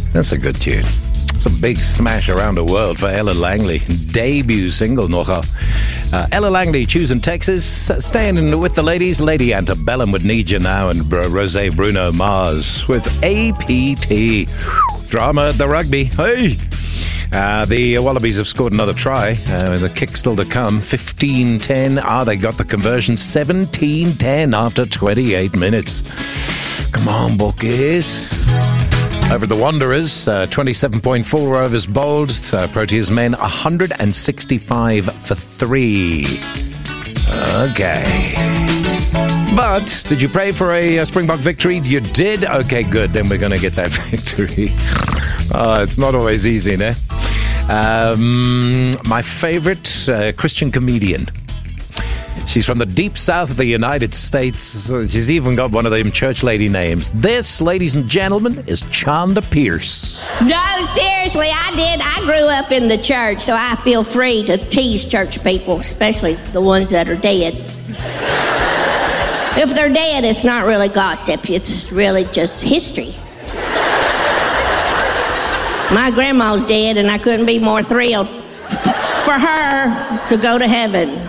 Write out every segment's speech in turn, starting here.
That's a good tune. It's a big smash around the world for Ella Langley. Debut single nogal. Ella Langley, choosing Texas. Staying with the ladies, Lady Antebellum would Need You Now, and Rosé Bruno Mars with APT. Drama at the rugby. Hey! The Wallabies have scored another try. The kick still to come. 15-10. They got the conversion. 17-10 after 28 minutes. Come on, bookies. Over the Wanderers, 27.4 overs bowled. Proteas men, 165 for 3. Okay. But did you pray for a Springbok victory? You did? Okay, good. Then we're going to get that victory. It's not always easy, eh? My favorite Christian comedian. She's from the deep south of the United States. She's even got one of them church lady names. This, ladies and gentlemen, is Chanda Pierce. No, seriously, I did. I grew up in the church, so I feel free to tease church people, especially the ones that are dead. If they're dead, it's not really gossip. It's really just history. My grandma's dead, and I couldn't be more thrilled for her to go to heaven.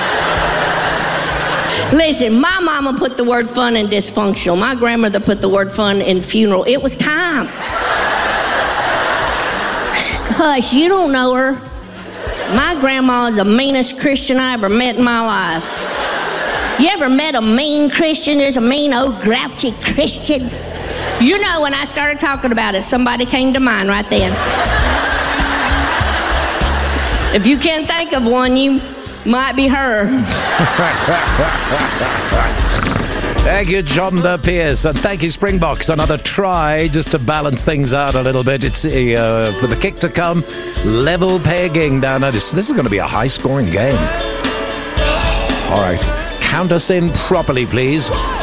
Listen, my mama put the word fun in dysfunctional. My grandmother put the word fun in funeral. It was time. Hush, you don't know her. My grandma is the meanest Christian I ever met in my life. You ever met a mean Christian? There's a mean old grouchy Christian. You know, when I started talking about it, somebody came to mind right then. If you can't think of one, you might be her. Thank you, Chanda Pierce, and thank you, Springboks. Another try just to balance things out a little bit. It's for the kick to come. Level pegging down. This is going to be a high-scoring game. All right, count us in properly, please.